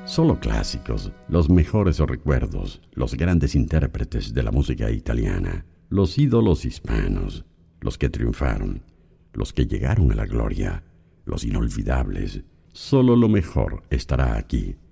Solo clásicos, los mejores recuerdos, los grandes intérpretes de la música italiana, los ídolos hispanos, los que triunfaron, los que llegaron a la gloria, los inolvidables. Solo lo mejor estará aquí.